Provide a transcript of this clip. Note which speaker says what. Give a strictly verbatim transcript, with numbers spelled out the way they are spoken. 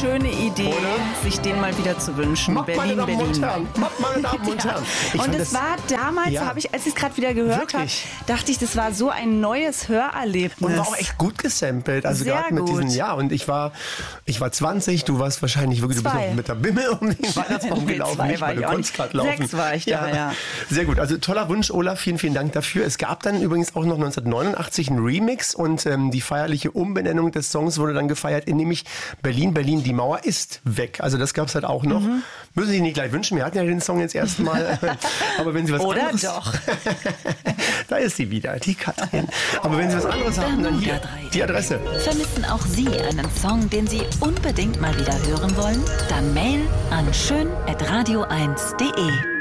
Speaker 1: schöne Idee, oder? Sich den mal wieder zu wünschen.
Speaker 2: Macht
Speaker 1: Berlin,
Speaker 2: meine Damen
Speaker 1: Berlin.
Speaker 2: und Herren. Macht meine Damen und Herren. Ich
Speaker 1: und es
Speaker 2: das,
Speaker 1: war damals,
Speaker 2: ja,
Speaker 1: habe ich, als ich es gerade wieder gehört habe, dachte ich, das war so ein neues Hörerlebnis.
Speaker 2: Und war auch echt gut gesampelt. Also
Speaker 1: Sehr
Speaker 2: gerade mit
Speaker 1: gut.
Speaker 2: diesen, ja, und ich war, ich war zwanzig, du warst wahrscheinlich wirklich, du bist noch mit der Bimmel um den Weihnachtsbaum gelaufen,
Speaker 1: Zwei
Speaker 2: nicht,
Speaker 1: war
Speaker 2: weil du
Speaker 1: ich auch
Speaker 2: konntest
Speaker 1: nicht.
Speaker 2: gerade laufen.
Speaker 1: Sechs war ich da, ja.
Speaker 2: Sehr gut, also toller Wunsch, Olaf, vielen, vielen Dank dafür. Es gab dann übrigens auch noch neunzehnhundertneunundachtzig einen Remix und ähm, die feierliche Umbenennung des Songs wurde dann gefeiert in nämlich Berlin, Berlin, die Mauer ist weg. Also das gab es halt auch noch. Mhm. Müssen Sie sich nicht gleich wünschen, wir hatten ja den Song jetzt erstmal. Aber wenn Sie was
Speaker 1: Oder
Speaker 2: anderes...
Speaker 1: doch.
Speaker 2: Da ist sie wieder, die Katrin. Aber wenn Sie was anderes haben, dann hier die Adresse.
Speaker 3: Vermissen auch Sie einen Song, den Sie unbedingt mal wieder hören wollen? Dann Mail an schön at radio eins punkt de.